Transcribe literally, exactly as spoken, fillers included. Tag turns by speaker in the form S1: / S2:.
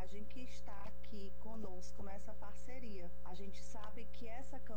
S1: enfermagem que está aqui conosco nessa parceria. A gente sabe que essa